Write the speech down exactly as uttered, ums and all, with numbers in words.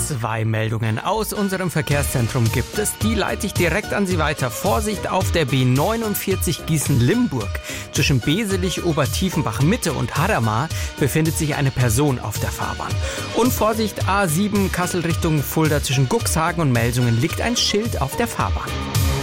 Zwei Meldungen aus unserem Verkehrszentrum gibt es. Die leite ich direkt an Sie weiter. Vorsicht auf der B neunundvierzig Gießen-Limburg. Zwischen Beselich, Obertiefenbach Mitte und Hadamar befindet sich eine Person auf der Fahrbahn. Und Vorsicht A sieben Kassel Richtung Fulda zwischen Cuxhagen und Melsungen liegt ein Schild auf der Fahrbahn.